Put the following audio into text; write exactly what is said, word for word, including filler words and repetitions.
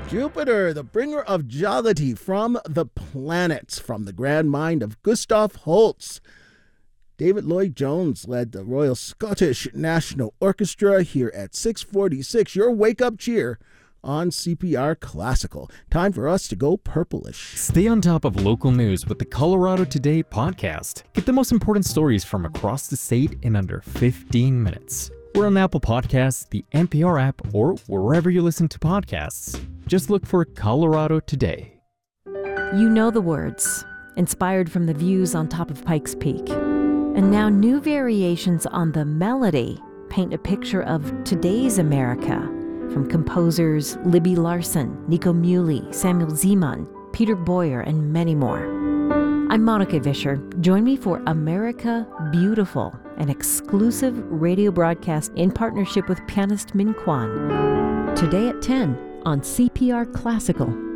Jupiter, the bringer of jollity from the planets, from the grand mind of Gustav Holst. David Lloyd-Jones led the Royal Scottish National Orchestra here at six forty-six. Your wake-up cheer on C P R Classical. Time for us to go purplish. Stay on top of local news with the Colorado Today podcast. Get the most important stories from across the state in under fifteen minutes. We're on Apple Podcasts, the N P R app, or wherever you listen to podcasts. Just look for Colorado Today. You know the words, inspired from the views on top of Pikes Peak. And now new variations on the melody paint a picture of today's America, from composers Libby Larsen, Nico Muhly, Samuel Zeman, Peter Boyer, and many more. I'm Monica Vischer. Join me for America Beautiful, an exclusive radio broadcast in partnership with pianist Min Kwan. Today at ten on C P R Classical.